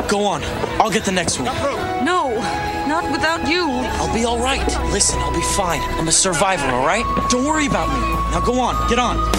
Go on. I'll get the next one. No, not without you. I'll be all right. Listen, I'll be fine. I'm a survivor, all right? Don't worry about me. Now go on. Get on.